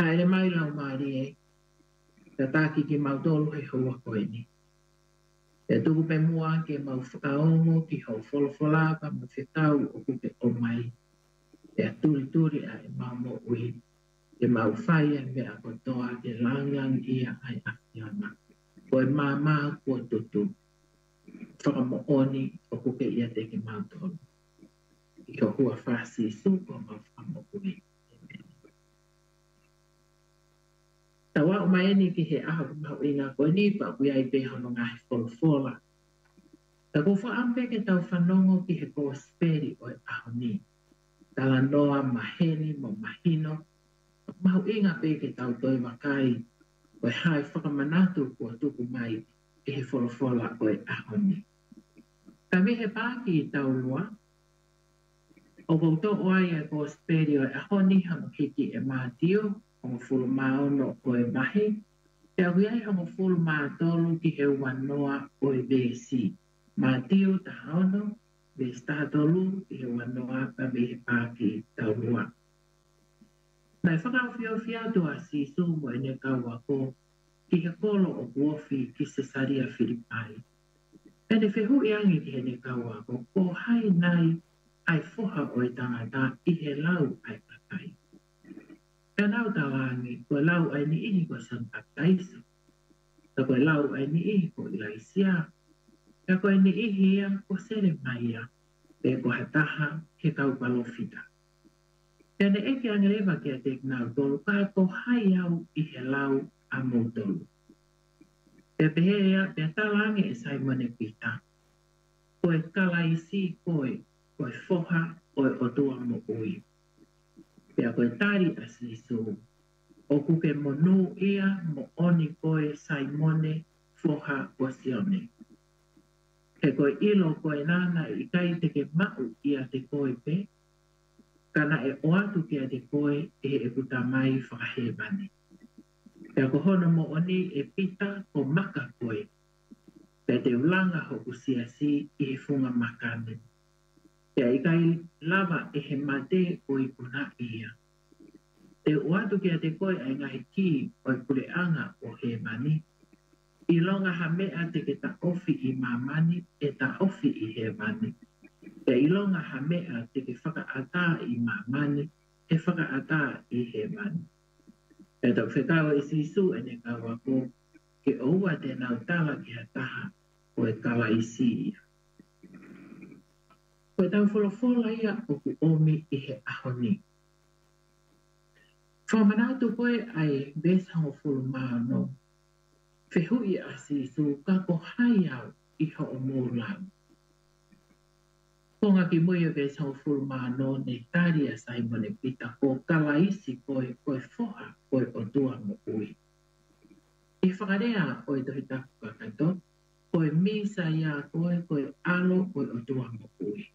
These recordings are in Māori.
haere mai lau maari e, ta tāki ki mautolu he hoa koe ni. E tuku pe mua ke mau whakaongo ki hau wholawholaka ma whetau o kuke o mai. E turi a e mau mo ui. E mau whai e mea kotoa ke langang ia ai awhiana. Ko e māmā kua tutu. Whakamo oni o kuke ia te ki mautolu. I ho hua whasi suko ma whakamo ui. Tawa o mai ni ki he aha ku mau inga koe ni pa kui ai pe hono ngā he wholawhola. Ta ko whaampe ke tau whanongo ki he koa speri o e aho ni. Tala noa maheni mo mahino. Mau inga pe ke tau toi wakai. O e hai whakamanatu kua tuku mai ki he wholawhola o e aho ni. Ta me he pāki i tau lua. O koutou oai e koa speri o e aho ni hamo hiki e mātio. Hongo fulu maono o e mahi. Te ahui ai hongo fulu mātolu ki he wanoa o e BC. Mātio ta haono, me stātolu ki he wanoa pa me he pāki tau rua. Nai whakawhio whiatu a sisu mo e ne kaua ko ki he kolo o kuofi ki Cesaria Filipai. E ne whehu iangi ki he ne kaua ko hai nai ai foha o e tangata i he lau ai kakai. Ka nau tawangi, koe lau ai ni ihi ko San Baptaiso. Ta koe lau ai ni ihi ko Ilaisia. Ka koe ni ihi ia ko Sere Maia. Pe ko hataha he kau palofita. Te ne eke angereva ki a tek nau tolu, ka ko hai au i he lau a mou tolu. Te pehea, te talange e Simone Pita. Koe kalaisi koe foha koe otua mo ui. Pea koe tari a sisu, o kuke monu ia mo oni koe Simone foha o sione. He koe ilo koe nana i kai te ke mau ia te koe pe, kana e oatu kia te koe e kuta mai whakahebane. Pea ko hono mo oni e pita ko maka koe, pea te ulanga hoku siasi i he funga makane. Pea i kai lava e he mate o i puna ia. Te uatu kia te koe ai ngahi ki o i kureanga o he mani. I longa ha mea te ke ta ofi i mamani e ta ofi i he mani. Te i longa ha mea te ke whakaata i mamani e whakaata i he mani. E tau whekawa i sisu e ne kawa ko ke oua te nau tala ki ha taha o e kala i si ia. Koe tau wholofola ia o ku omi i he ahoni. Whamanatu koe ai besango fulu maano. Whehui a sisu ka ko hai au i ho o mōlau. Konga ki moia besango fulu maano ne tari a Simone Pita ko kalaisi koe foha koe o tua mo ui. I whakarea o i tohi taku kakato, koe misa ia koe alo koe o tua mo ui.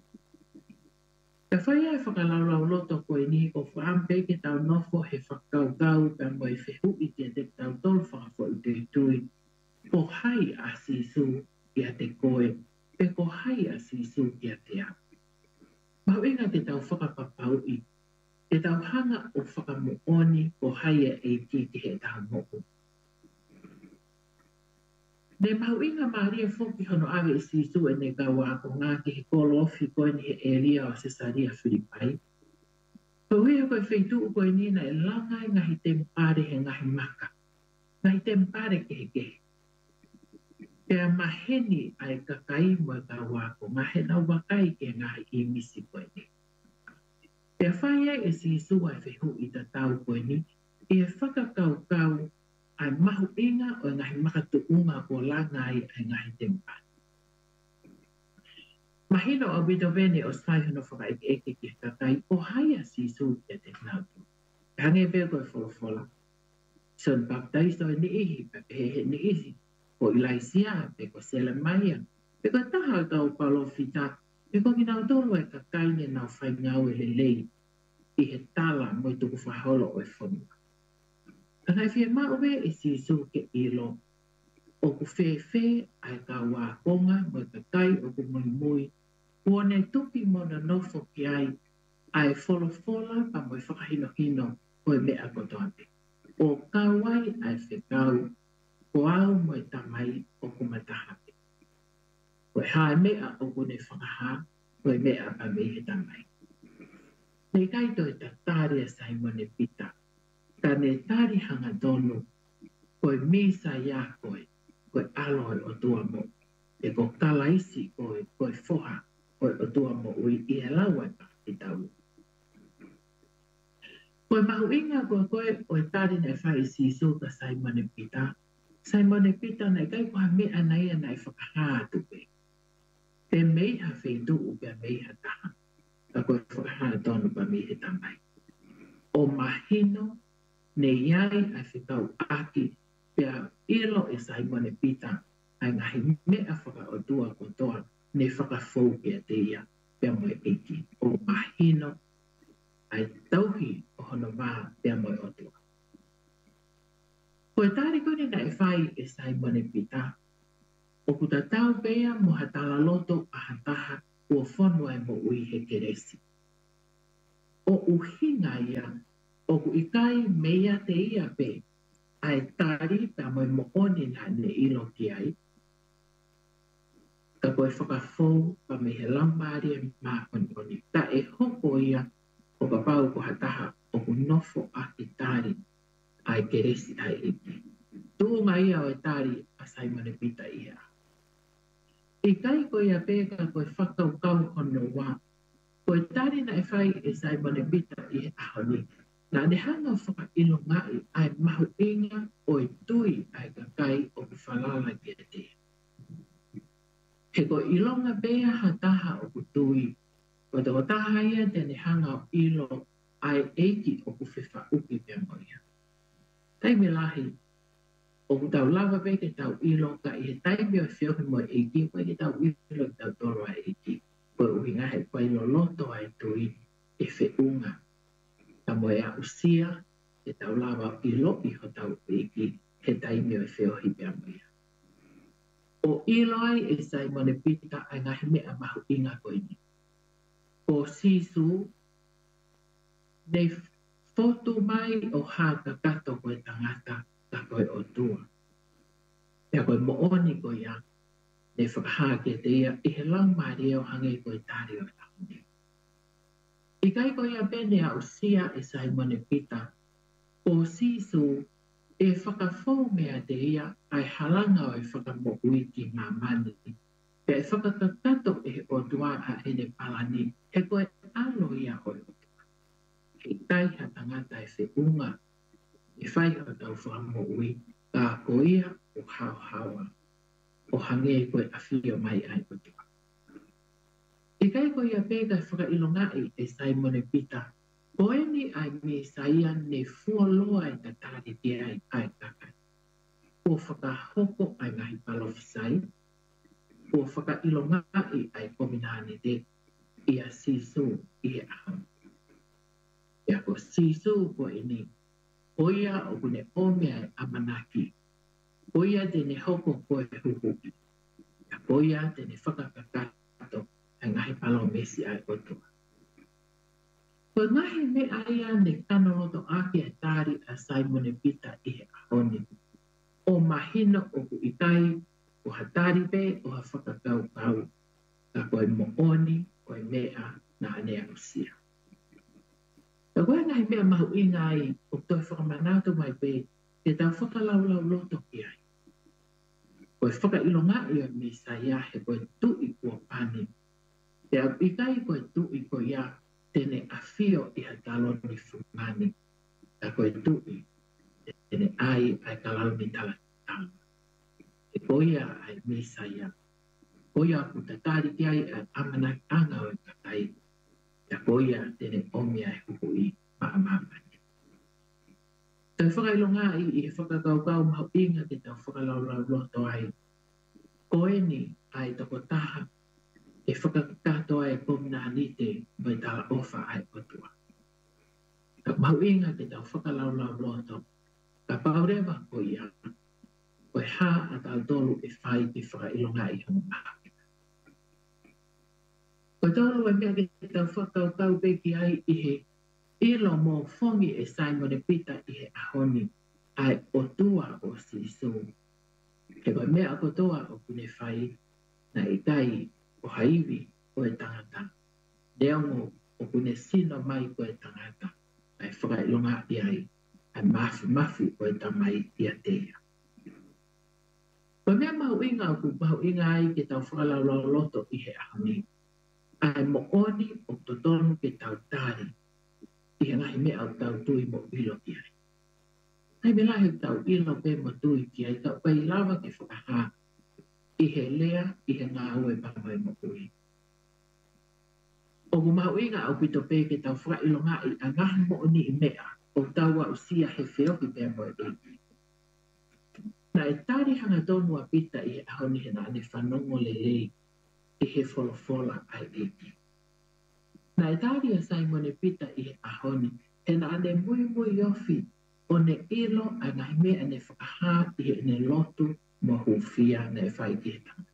Ka whaia e whakalaulau loto koe ni ko whaampe ke tau nofo he whakaukau pe mo e whehu i te te tau tolu whakafo i te tui. Ko hai a sisu ki a te koe, pe ko hai a sisu ki a te a. Mau inga te tau whakapapau i, te tau hanga o whakamuoni ko hai a e ki he tau moku. Ne mau inga Maria Foki hono awe i sisu e ne kaua ko ngā ki he kolofi koe ni he Elia o Cesaria Filipai. Ko hui koe wheitu koe nina e langai ngahi te mpare he ngahi maka. Ngahi te mpare ke he kehe. Pea maheni ai kakai mo e kaua ko mahena wakai ke ngahi i misi koe ni. Pea whaia e sisu ai whehu i ta tau koe ni i e whakakaukau ai mahu inga o ngahi makatuunga ko langai ai ngahi tempa. Mahino o Beethoven o Saihono whaka eke ki kakai o haia sisu e te nautu. Hange peo koe wholofola. Son Baptaiso e ni ihi he ni ihi. Ko Ilaisia pe ko Sele Maia. Pe ko taha tau palo fita. Pe ko minau tolo e kakai ne nau whai ngau e le lei. I he tala mo i tuku whaholo o e whonua. Anai fie mauwe e sisu ke ilo. O ku whewhe ai ka wā konga mo i kakai o ku mui mui. Uone tupi mo na nofo ki ai ai wholofola pa mo i whakahino hino koe mea kotoape. O kawai ai whekau, ko au mo tamai o kumatahape. Koe hae mea o kune whakaha, koe mea pa me he tamai. Nei kai toi ta tāre a Simone Pita, ka ne tāre hanga tonu, koe misa ia koe aloi o tua mo, e ko kalaisi koe foha, koe o tua mo ui i e laua pa i tau. Koe mahu inga koe o e tāre nei whai si so ka Simone Pita. Simone Pita nei kai koha mea nei a nei whakaha tupe. Te meiha wheitu upe meiha taha. Ka koe whakaha tonu pa mi he tamai. O mahino ne iai ai whikau aki pia ilo e Simone Pita ai ngahi mea whaka o tua kotoa ne whakafou pia te ia pia moe eki. O mahino ai tauhi o hono maa pia moe o tua. Koe tāre kone na e whai e Simone Pita. O kuta tau pea mo hatala loto a hataha ua whanua e mo ui he keresi. O uhinga ia, o ku ikai mea te ia pe, ai tari pa moe mo oni na ne ilo ki ai. Ka koe whakafou pa me he lambari e maa oni. Ta e hoko ia o ka pau ko hataha o ku nofo a ki tari ai keresi ai eki. Tuunga ia o e tari a Simone Pita ia. I kai koe a pēka koe whakau kau hono wā. Koe tari na e whai e Simone Pita i he ahoni. Nā ne hanga whaka ilo ngai ai mahu inga o e tui ai ka kai o ku whalala ki a te. He koe ilonga pēa ha taha o ku tui. Koe toko taha ia te ne hanga o ilo ai eiki o ku whiwha uki pia moia. Taimi lahi, o ku tau lava pe ke tau ilo ka i he taimi o whiohi mo eiki, koe ke tau ilo ki tau toro ai eiki. Koe uhinga he koe ilo loto ai tui e whiunga. Ka moe a usia e tau lava ilo i ho tau eiki he taimi o whiohi pia moia. O ilo ai e Simone Pita ai ngahi mea mahu inga koe ni. O sisu, nei fotu mai o haka kato koe tangata ka koe o tua. Pea koe mooni koe ia, ne whakahake te ia, i he lau maari o hange koe tari o tauni. I kai koe ia pene a usia e Simone Pita, o sisu e whakafou mea te ia, ai halanga o e whakamoui ki mamani. Pea e whakakakato e o tua a ene palani, he koe alo ia o tua. He tai ha tangata e whiunga, e whai o tau whakamoui, ka koia o hao hawa, o hange koe a whio mai ai o tua. I kai koe ia pēka whakailongai e Simone Pita, koe ni ai me saia ne fualoa e tatari te ai kakai. O whakahoko ai ngahi palofisai, o whakailongai ai kominane te ia sisu i e ahau. Ia ko sisu koe ni, koia o kune omea e amanaki, koia te ne hoko koe huhuki, ia koia te ne whakakakato ai ngahi palomesi ai o tua. Koe ngahi me aia ne kanoloto aki e tari a Simone Pita i he ahoni. O mahino o ku ikai, o hatari pe o ha whakakau kau, ka koe mooni, koe mea na anea usia. Ka koe ngahi mea mahu inga ai, o toi whakamanatu mai pe, te tau whakalaulau loto ki ai. Koe whakailonga i o misa ia he koe tui kua pani. Te au ikai koe tui ko ia, tene awhio i ha taloni fumani. Ka koe tui, tene ai kalaloni talatala. E koia ai misa ia. Koia ku tatari ki ai amanak anga o e kakai. Ka koia tene omia e huhui maamamani. Te whakailonga i whakakaukau mahu inga te tau whakalaulau loto ai. Koe ni ai toko taha e whakakato ai komnani te mai tala ofa ai otua. Ka mahu inga te tau whakalaulau loto. Ka paurewa ko ia. Koe hā a tau tolu e whai te whakailonga i honga maha. Koe tolu e mea te tau whakaukau peki ai i ilo mo fongi e Simon Peter i he ahoni ai o tua o sisu. Ke koe mea kotoa o kune whai na i kai o haiwi o e tangata. Leongo o kune sino mai ko e tangata. Ai whakailonga i ai. Ai mafi o e tamai i a teia. Koe mea mahu inga o ku mahu inga ai ke tau whakalau loto i he ahoni. Ai mo oni o totonu ke tau tari. I he ngahi mea o tau tui mo ilo ki ai. Ai me lahi tau ilo pe mo tui ki ai. Tau pai lava ke whakaha. I he lea, i he ngā ue pamai mo ui. O ku mahu inga au pito pe ke tau whakailonga i a ngahi mo oni i mea. O tau a usia he whioki pe mo e. Na e tari hanga tonu a pita i he ahoni he na ane whanongo le lei. I he wholofola ai eki. Na e tari a Simon e pita i he ahoni. He na ane mui ofi. O ne ilo a ngahi mea ane whakaha i he ne lotu mo hufia na e whai ki he tanga.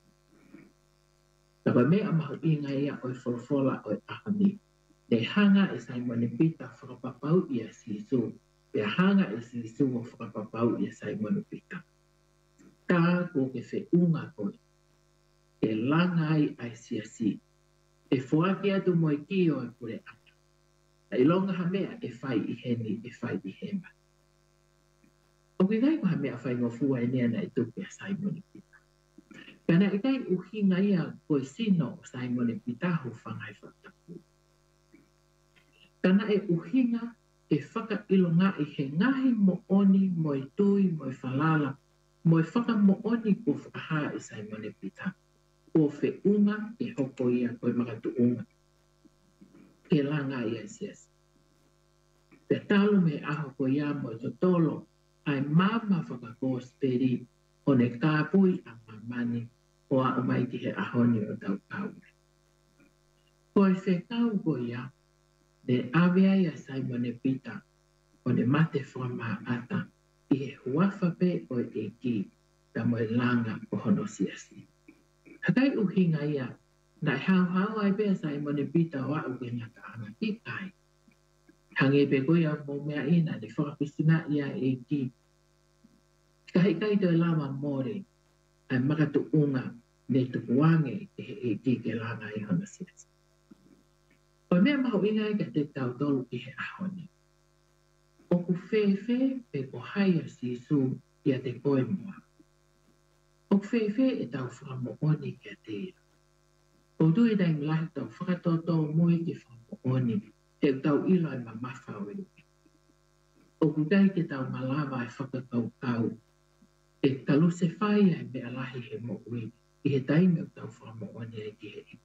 Na koe mea mahu inga ia o e wholofola o e ahoni. Ne hanga e Simon e pita whakapapau i a sisu. Pe hanga e sisu o whakapapau i a Simon e pita. Ka ko ke whiunga koe. E langa ai siasi. E whuaki atu mo i ki o e pure atu. Na ilonga ha mea e whai i heni, e whai i hema. O ki gai ha mea whai ngofua e nea na e tupi a Simon e pita. Kana e kai uhinga ia koe sino o Simon e pita hu whangai whatapu. Kana e uhinga e whaka ilonga i he ngahi mo oni, mo i tui, mo i whalala, mo i whaka mo oni ko whakaha i Simon e pita. O whiunga e hoko ia koe makatu unga. Ke langa ia sias. Te talo me aho ko ia mo i tolo ai mama whakako speri o ne kāpui a mamani o a umai ki he ahoni o tau kau. Koe whekau ko ia ne awea ia Simon e pita o ne mate whama ata i he huawhape o e ki ta mo i langa o hono siasi. Hakai uhinga ia na hau ai pea Simon e pita o au ke ngata ana ki kai. Hange pe koe au mo mea ina ne whakapisina ia e ki. Kai to e lama more ai makatu unga ne tukuange e ki ke langa i hono siasi. O mea mahu inga ka te tau tolu i he ahoni. O ku whewhe pe ko haia sisu i a te koe mua. O ku whewhe e tau whakamo oni ki a te. O tui dai mlahi tau whakatoto mui ki whakamo oni he tau ilo ai mamafa o e. O ku gai ke tau malawa e whakatau kau. E talu se whai ai me alahi he mo ui i he taime o tau whakamo oni ai ki he.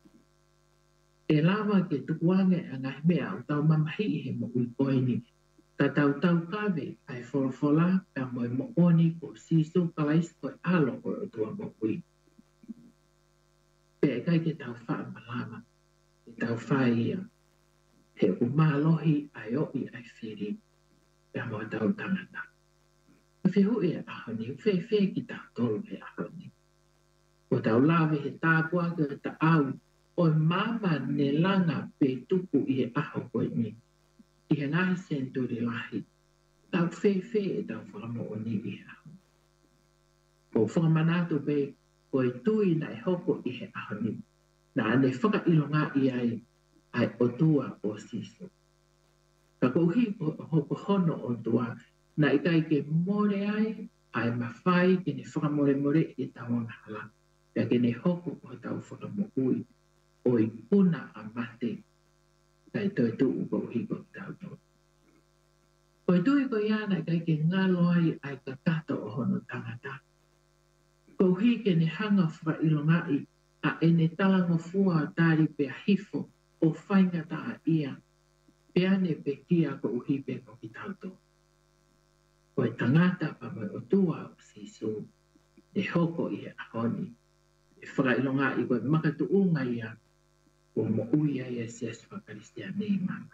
E lawa ke tukuange a ngahi mea o tau mamahi i he mo ui koini. Ka tau kawe ai wholofola pe mo i mo oni ko sisu kalais ko alo ko o tua mo ui. Pe e kai ke tau wha malama, ke tau wha ia. He umalohi ai oi ai whiri pe mo tau tangata. Whihu e ahoni, whewhe ki tau tolu e ahoni. O tau lawe he tāpua ke ta au o mama ne langa pe tuku i he aho koe ni. I he ngahi senturi lahi. Tau whewhe e tau whakamo o ni i he aho. O whakamanatu pe koe tui na e hoko i he aho ni. Na ane whakailonga i ai o tua o siso. Ka kouhi hoko hono o tua na i kai ke more ai mawhai ke ne whakamore i tawanga hala. Pea ke ne hoko o tau whakamo ui. O i puna a mate kai toi tu uko hiko tau tau. O i tui ko iana kai ke ngalo ai ka kato o hono tangata. Ko hike ne hanga whailongai a ene talango fua tari pe hifo o whaingata a ia. Pea ne pe kia ko uhipe ko ki tau tau. Ko e tangata pa mai o tua o sisu e hoko i he ahoni. E whailongai ko e makatu unga ia o mo uia ia sias whakaristia nei mama.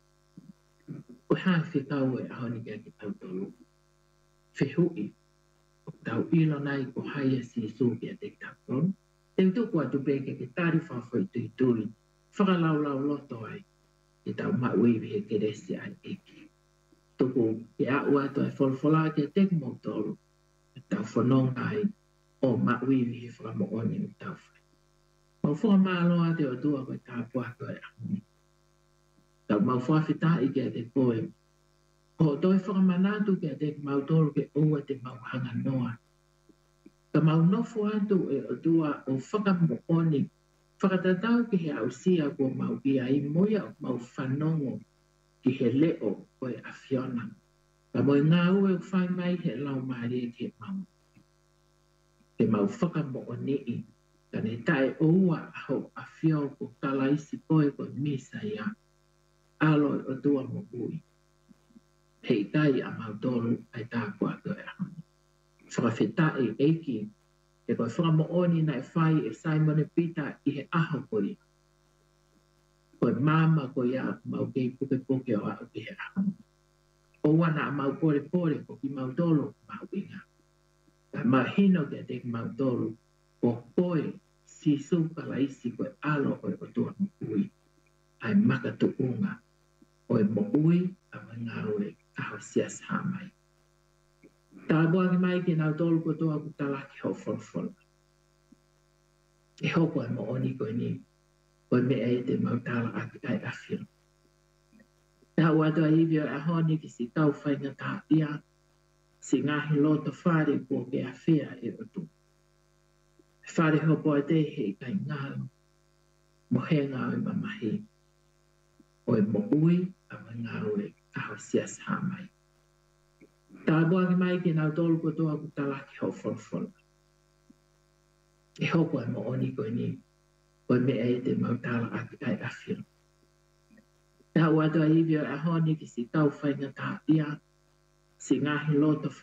O hae whikau e ahoni kia ki tau tolu. Whihui, o tau ilo nai ko haia sisu kia te tau tolu. Te utuku atu peke ke tari whawhoi tui tui, whakalau loto ai, e tau maui he keresi ai eki. Tuku e a ua to e folfola ke tek mo tolu. E tau whanonga ai o maui he whakamooni o tau whai. Mau whakamaloa te o tua koe tāpua koe ahuni. Tau mau whawhita i ke te koe. Ko toi whakamanatu ke te mau tolu ke ua te mau hanga noa. Ka mau nofo atu e o tua o whakamooni. Whakatatau ki he ausia ko mau ia i moia o mau whanongo ki he leo koe a Fiona. Ka moi ngā ue o whai mai he lau maare ke mau. Ke mau whakamooni i. Ka ne tae oua ho a Fio ko kalaisi koe ko misa ia. Aloi o tua mo ui. Hei tai a mau tolu ai tā kua koe a honi. Whakawhitai eiki. E koe whakamooni nai whai e Simon e Peter i he aho koe. Koe mama koe ia mau kei puke puke o au ki he aho. O wana a mau pore pore ko ki mau tolu mau inga. Ka mau hino ke te mau tolu ko koe si suka la isi koe alo koe o tua mo ui. Ai maka tu unga. Oe mo ui a mai ngā ue aho sias hamai. Tā boa ki mai ki nau tolu ko tua ku talaki ho wholwhola. E hoko e mo oni koe ni. Koe me e te mau tala aki ai awhira. Tā ua toa iwi o e honi ki si tau whainga tā ia. Si ngahi lota whare ko ke a whea e o tu. Whare hopo a te he kai ngālo. Mo he ngā ue mamahi. Oe mo ui a mai ngā ue aho sias hamai. Tā boa ki mai ki nau tolu ko toa ku talaki ho wholwhola. E hoko e mo oni koe ni. Koe me e te mau tala aki ai awhira. Tā ua toa iwi o e honi ki si tau whainga tā ia. Si ngahi lota